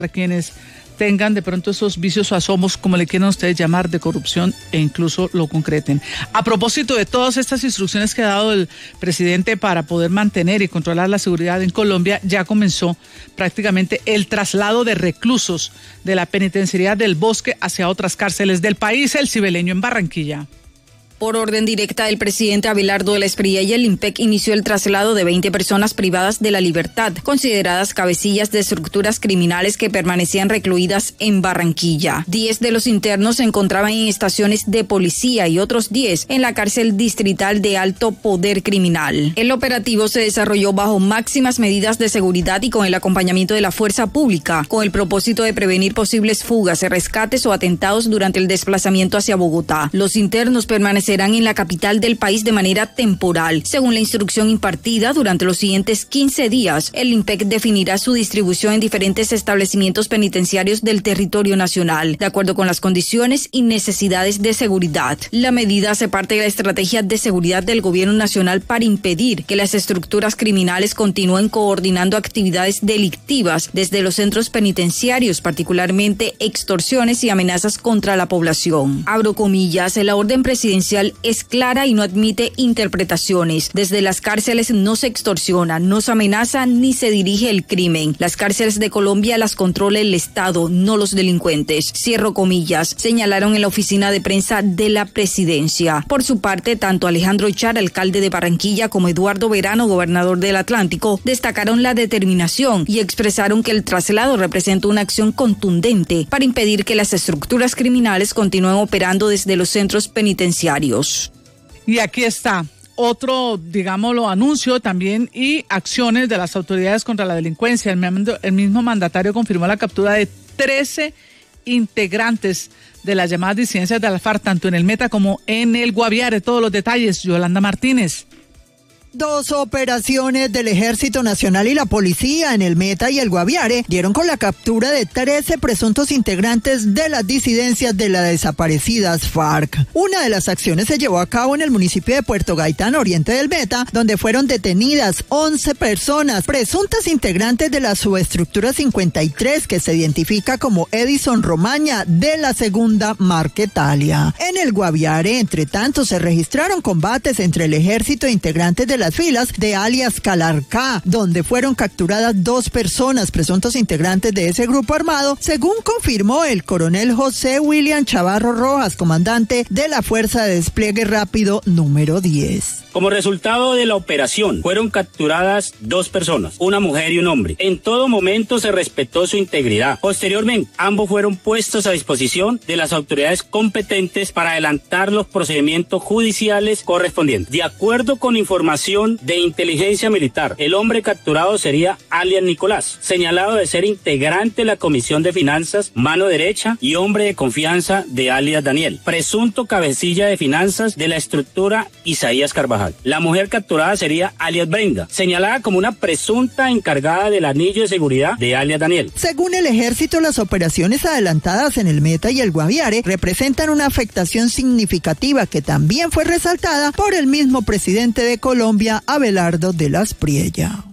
para quienes tengan de pronto esos vicios o asomos, como le quieran ustedes llamar, de corrupción e incluso lo concreten. A propósito de todas estas instrucciones que ha dado el presidente para poder mantener y controlar la seguridad en Colombia, ya comenzó prácticamente el traslado de reclusos de la penitenciaría del Bosque hacia otras cárceles del país. El Cibeleño en Barranquilla. Por orden directa del presidente Abelardo de la Espriella y el IMPEC inició el traslado de 20 personas privadas de la libertad, consideradas cabecillas de estructuras criminales que permanecían recluidas en Barranquilla. 10 de los internos se encontraban en estaciones de policía y otros 10 en la cárcel distrital de alto poder criminal. El operativo se desarrolló bajo máximas medidas de seguridad y con el acompañamiento de la fuerza pública, con el propósito de prevenir posibles fugas, rescates o atentados durante el desplazamiento hacia Bogotá. Los internos permanecen en la capital del país de manera temporal. Según la instrucción impartida, durante los siguientes 15 días, el IMPEC definirá su distribución en diferentes establecimientos penitenciarios del territorio nacional, de acuerdo con las condiciones y necesidades de seguridad. La medida hace parte de la estrategia de seguridad del gobierno nacional para impedir que las estructuras criminales continúen coordinando actividades delictivas desde los centros penitenciarios, particularmente extorsiones y amenazas contra la población. Abro comillas, la orden presidencial es clara y no admite interpretaciones. Desde las cárceles no se extorsiona, no se amenaza ni se dirige el crimen. Las cárceles de Colombia las controla el Estado, no los delincuentes. Cierro comillas, señalaron en la oficina de prensa de la presidencia. Por su parte, tanto Alejandro Char, alcalde de Barranquilla, como Eduardo Verano, gobernador del Atlántico, destacaron la determinación y expresaron que el traslado representa una acción contundente para impedir que las estructuras criminales continúen operando desde los centros penitenciarios. Y aquí está otro, digámoslo, anuncio también y acciones de las autoridades contra la delincuencia. El mismo mandatario confirmó la captura de 13 integrantes de las llamadas disidencias de la FARC, tanto en el Meta como en el Guaviare. Todos los detalles, Yolanda Martínez. 2 operaciones del Ejército Nacional y la Policía en el Meta y el Guaviare dieron con la captura de 13 presuntos integrantes de las disidencias de las desaparecidas FARC. Una de las acciones se llevó a cabo en el municipio de Puerto Gaitán, oriente del Meta, donde fueron detenidas 11 personas, presuntas integrantes de la subestructura 53, que se identifica como Edison Romaña, de la segunda Marquetalia. En el Guaviare, entre tanto, se registraron combates entre el ejército e integrantes de las filas de alias Calarcá, donde fueron capturadas 2 personas, presuntos integrantes de ese grupo armado, según confirmó el coronel José William Chavarro Rojas, comandante de la Fuerza de Despliegue Rápido número 10. Como resultado de la operación, fueron capturadas 2 personas, una mujer y un hombre. En todo momento se respetó su integridad. Posteriormente, ambos fueron puestos a disposición de las autoridades competentes para adelantar los procedimientos judiciales correspondientes. De acuerdo con información de inteligencia militar, el hombre capturado sería alias Nicolás, señalado de ser integrante de la Comisión de Finanzas, mano derecha y hombre de confianza de alias Daniel, presunto cabecilla de finanzas de la estructura Isaías Carvajal. La mujer capturada sería alias Brenda, señalada como una presunta encargada del anillo de seguridad de alias Daniel. Según el ejército, las operaciones adelantadas en el Meta y el Guaviare representan una afectación significativa que también fue resaltada por el mismo presidente de Colombia, Abelardo de la Espriella.